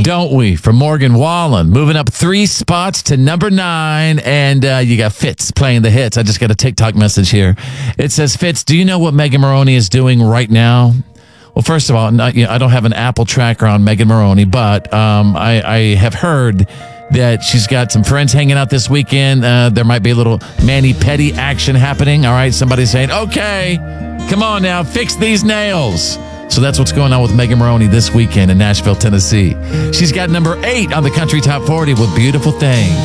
Don't we? From Morgan Wallen, moving up 3 spots to number 9. And you got Fitz playing the hits. I just got a TikTok message here. It says, Fitz, do you know what Megan Moroney is doing right now? Well, first of all, I don't have an Apple tracker on Megan Moroney, but I have heard that she's got some friends hanging out this weekend. There might be a little mani-pedi action happening. All right, somebody's saying, okay, come on now, fix these nails. So that's what's going on with Megan Moroney this weekend in Nashville, Tennessee. She's got number 8 on the Country Top 40 with Beautiful Thing.